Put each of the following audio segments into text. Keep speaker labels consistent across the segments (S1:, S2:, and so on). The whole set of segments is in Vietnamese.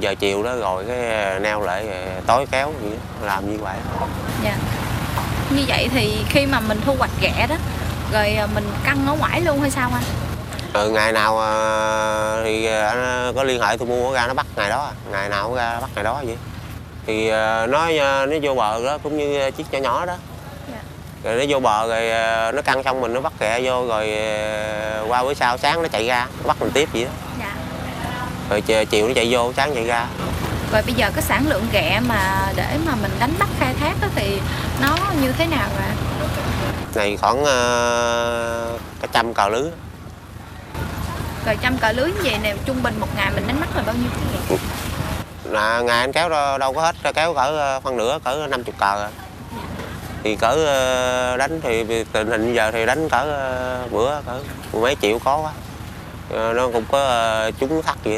S1: giờ chiều đó rồi cái neo lại tối kéo vậy đó, làm như vậy.
S2: Dạ. Như vậy thì khi mà mình thu hoạch ghẹ đó rồi mình căng ở ngoài luôn hay sao anh?
S1: Ngày nào thì anh có liên hệ tôi mua ra nó bắt ngày đó, ngày nào cũng ra bắt ngày đó vậy. Thì nó vô bờ đó cũng như chiếc nhỏ nhỏ đó.
S2: Dạ.
S1: Rồi nó vô bờ rồi nó căng xong mình nó bắt ghẹ vô rồi qua bữa sau sáng nó chạy ra nó bắt mình tiếp vậy đó.
S2: Dạ.
S1: Rồi chiều nó chạy vô sáng chạy ra.
S2: Rồi bây giờ cái sản lượng ghẹ mà để mà mình đánh bắt khai thác đó thì nó như thế nào ạ?
S1: Này khoảng cả 100 cờ lưới.
S2: Rồi 100 cờ lưới như vậy nè, trung bình một ngày mình đánh bắt là bao nhiêu cái ghẹ?
S1: Là ngày anh kéo đâu có hết, kéo cỡ phân nửa cỡ 50 cờ rồi. Thì cỡ đánh thì tình hình giờ thì đánh cỡ bữa cỡ mấy triệu có quá. Nó cũng có trúng thắt vậy.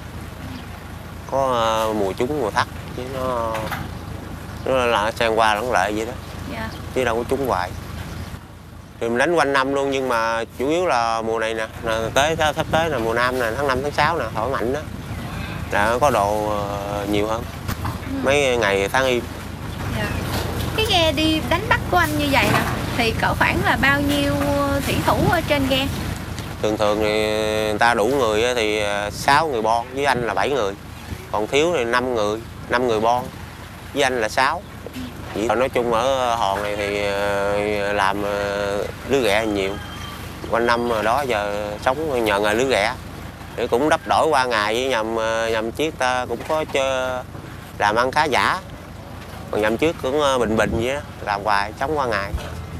S1: Có mùa trúng mùa thắt chứ nó là sang qua lẫn lại vậy đó.
S2: Dạ.
S1: Chứ đâu có trúng hoài. Thì mình đánh quanh năm luôn nhưng mà chủ yếu là mùa này nè, sắp tới là mùa nam nè, tháng 5 tháng 6 nè, thổi mạnh đó. Là nó có độ nhiều hơn. Mấy ngày tháng im.
S2: Dạ. Cái ghe đi đánh bắt của anh như vậy nè thì cỡ khoảng là bao nhiêu thủy thủ ở trên ghe?
S1: Thường thường thì người ta đủ người thì 6 người bon, với anh là 7 người. Còn thiếu thì 5 người bon, với anh là 6. Nói chung ở hòn này thì làm lưới ghẹ nhiều. Quanh năm đó giờ sống nhờ nghề lưới ghẹ. Thì cũng đắp đổi qua ngày với nhầm chiếc ta cũng có làm ăn khá giả. Còn nhầm trước cũng bình vậy đó, làm hoài sống qua ngày.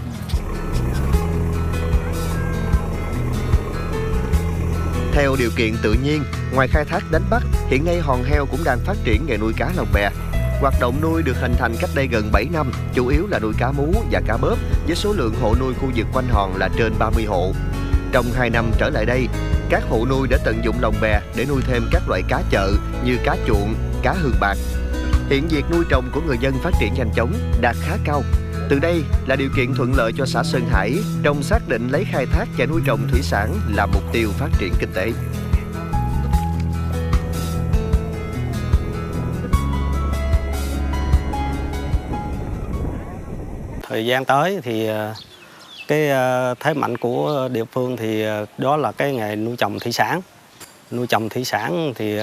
S3: Theo điều kiện tự nhiên, ngoài khai thác đánh bắt, hiện nay Hòn Heo cũng đang phát triển nghề nuôi cá lồng bè. Hoạt động nuôi được hình thành cách đây gần 7 năm, chủ yếu là nuôi cá mú và cá bớp, với số lượng hộ nuôi khu vực quanh hòn là trên 30 hộ. Trong 2 năm trở lại đây, các hộ nuôi đã tận dụng lồng bè để nuôi thêm các loại cá chợ như cá chuộng, cá hương bạc. Hiện việc nuôi trồng của người dân phát triển nhanh chóng, đạt khá cao. Từ đây là điều kiện thuận lợi cho xã Sơn Hải trong xác định lấy khai thác và nuôi trồng thủy sản là mục tiêu phát triển kinh tế.
S4: Thời gian tới thì cái thế mạnh của địa phương thì đó là cái nghề nuôi trồng thủy sản. Nuôi trồng thủy sản thì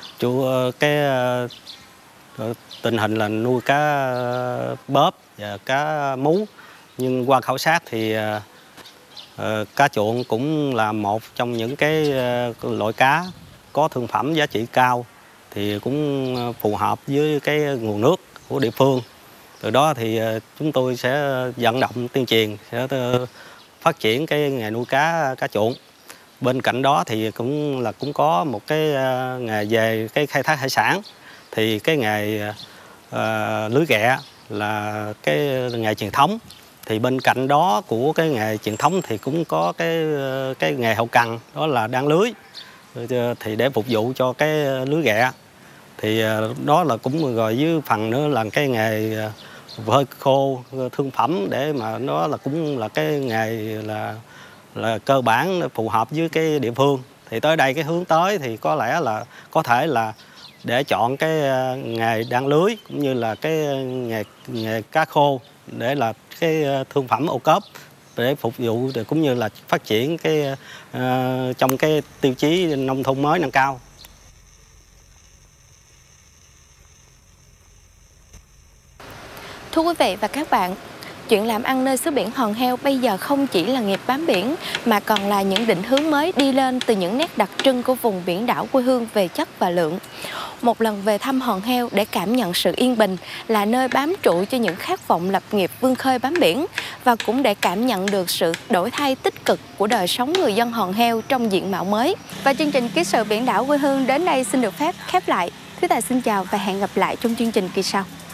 S4: tình hình là nuôi cá bớp và cá mú. Nhưng qua khảo sát thì cá chuộng cũng là một trong những cái loại cá có thương phẩm giá trị cao, thì cũng phù hợp với cái nguồn nước của địa phương. Từ đó thì chúng tôi sẽ vận động tuyên truyền, sẽ phát triển cái nghề nuôi cá chuộng. Bên cạnh đó thì cũng có một cái nghề về cái khai thác hải sản. Thì cái nghề lưới ghẹ là cái nghề truyền thống. Thì bên cạnh đó của cái nghề truyền thống thì cũng có cái nghề hậu cần, đó là đan lưới, thì để phục vụ cho cái lưới ghẹ. Thì đó là cũng rồi với phần nữa là cái nghề phơi khô thương phẩm, để mà nó là cũng là cái nghề là cơ bản phù hợp với cái địa phương. Thì tới đây cái hướng tới thì có lẽ là có thể là để chọn cái nghề đan lưới cũng như là cái nghề cá khô để là cái thương phẩm ô cốp để phục vụ cũng như là phát triển cái trong cái tiêu chí nông thôn mới nâng cao.
S2: Thưa quý vị và các bạn, chuyện làm ăn nơi xứ biển Hòn Heo bây giờ không chỉ là nghiệp bám biển mà còn là những định hướng mới đi lên từ những nét đặc trưng của vùng biển đảo quê hương về chất và lượng. Một lần về thăm Hòn Heo để cảm nhận sự yên bình là nơi bám trụ cho những khát vọng lập nghiệp vươn khơi bám biển, và cũng để cảm nhận được sự đổi thay tích cực của đời sống người dân Hòn Heo trong diện mạo mới. Và chương trình Ký sự biển đảo quê hương đến đây xin được phép khép lại. Thúy Tài xin chào và hẹn gặp lại trong chương trình kỳ sau.